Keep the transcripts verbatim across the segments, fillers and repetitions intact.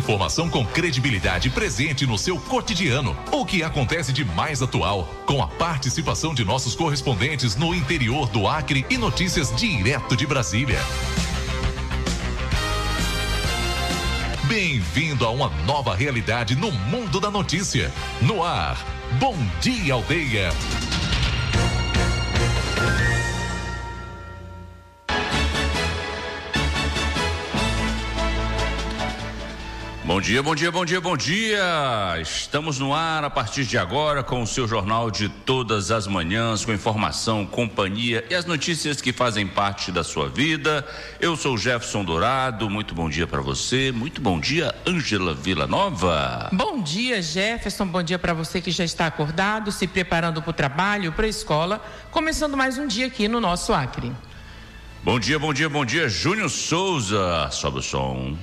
Informação com credibilidade presente no seu cotidiano. O que acontece de mais atual, com a participação de nossos correspondentes no interior do Acre e notícias direto de Brasília. Bem-vindo a uma nova realidade no mundo da notícia. No ar, Bom Dia Aldeia. Bom dia, bom dia, bom dia, bom dia. Estamos no ar a partir de agora com o seu jornal de todas as manhãs, com informação, companhia e as notícias que fazem parte da sua vida. Eu sou o Jefferson Dourado, muito bom dia para você. Muito bom dia, Ângela Villanova. Bom dia, Jefferson, bom dia para você que já está acordado, se preparando para o trabalho, para a escola, começando mais um dia aqui no nosso Acre. Bom dia, bom dia, bom dia, Júnior Souza. Sobe o som.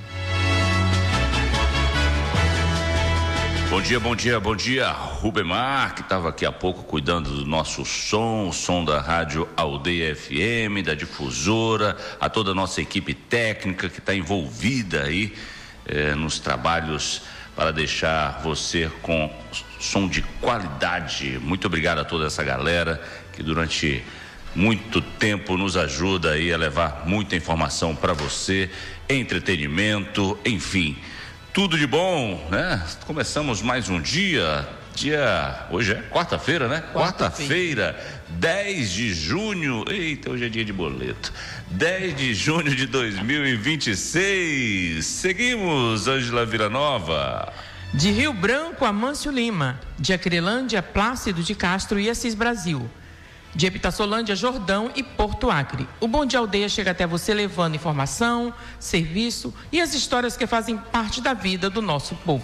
Bom dia, bom dia, bom dia, Rubemar, que estava aqui há pouco cuidando do nosso som, o som da Rádio Aldeia F M, da difusora, a toda a nossa equipe técnica que está envolvida aí eh, nos trabalhos para deixar você com som de qualidade. Muito obrigado a toda essa galera que durante muito tempo nos ajuda aí a levar muita informação para você, entretenimento, enfim. Tudo de bom, né? Começamos mais um dia, dia, hoje é quarta-feira, né? Quarta-feira, dez de junho, eita, hoje é dia de boleto, dez de junho de dois mil e vinte e seis, seguimos, Ângela Villanova. De Rio Branco, Amâncio Lima, de Acrelândia, Plácido de Castro e Assis Brasil. De Epitassolândia, Jordão e Porto Acre. O Bom Dia Aldeia chega até você levando informação, serviço e as histórias que fazem parte da vida do nosso povo.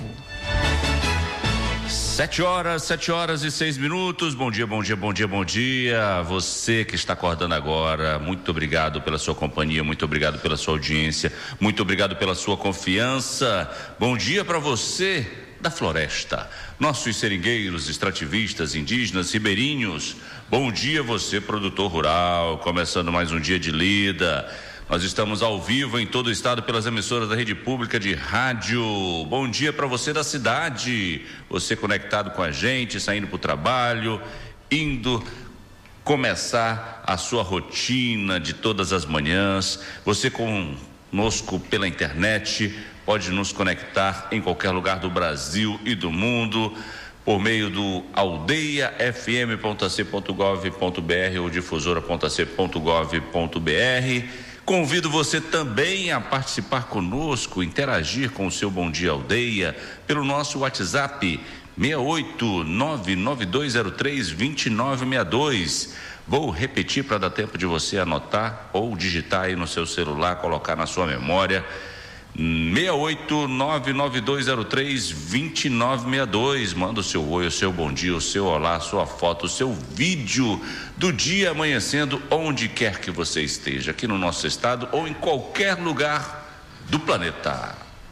Sete horas, sete horas e seis minutos. Bom dia, bom dia, bom dia, bom dia. Você que está acordando agora, muito obrigado pela sua companhia, muito obrigado pela sua audiência, muito obrigado pela sua confiança. Bom dia para você da floresta, nossos seringueiros, extrativistas, indígenas, ribeirinhos. Bom dia você, produtor rural, começando mais um dia de lida. Nós estamos ao vivo em todo o estado pelas emissoras da rede pública de rádio. Bom dia para você da cidade, você conectado com a gente, saindo para o trabalho, indo começar a sua rotina de todas as manhãs. Você conosco pela internet, pode nos conectar em qualquer lugar do Brasil e do mundo por meio do aldeia f m ponto a c ponto gov ponto b r ou difusora ponto a c ponto gov ponto b r. Convido você também a participar conosco, interagir com o seu Bom Dia Aldeia pelo nosso WhatsApp seis oito nove nove dois zero três dois nove seis dois. Vou repetir para dar tempo de você anotar ou digitar aí no seu celular, colocar na sua memória. seis oito nove nove dois zero três dois nove seis dois. Manda o seu oi, o seu bom dia, o seu olá, a sua foto, o seu vídeo do dia amanhecendo onde quer que você esteja, aqui no nosso estado ou em qualquer lugar do planeta.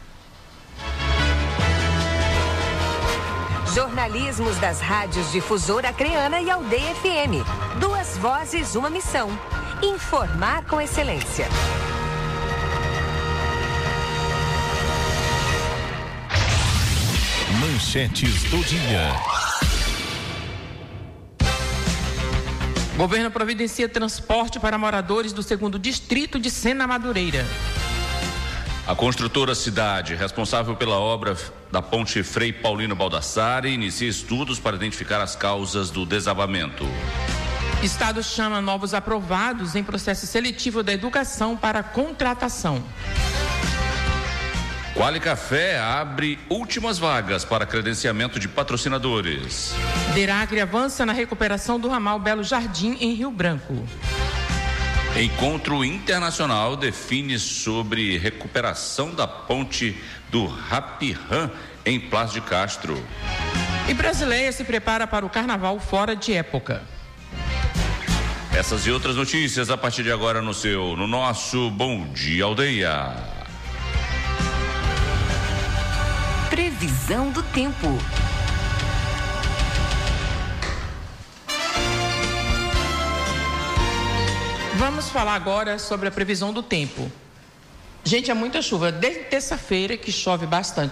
Jornalismos das rádios Difusora Acreana e Aldeia F M. Duas vozes, uma missão. Informar com excelência. Manchetes do dia. Governo providencia transporte para moradores do segundo distrito de Sena Madureira. A construtora Cidade, responsável pela obra da ponte Frei Paulino Baldassare, inicia estudos para identificar as causas do desabamento. Estado chama novos aprovados em processo seletivo da educação para contratação. Quali Café abre últimas vagas para credenciamento de patrocinadores. Deracre avança na recuperação do ramal Belo Jardim em Rio Branco. Encontro internacional define sobre recuperação da ponte do Rapirã em Plácido de Castro. E Brasileia se prepara para o carnaval fora de época. Essas e outras notícias a partir de agora no seu, no nosso Bom Dia Aldeia. Previsão do tempo. Vamos falar agora sobre a previsão do tempo. Gente, é muita chuva. Desde terça-feira que chove bastante.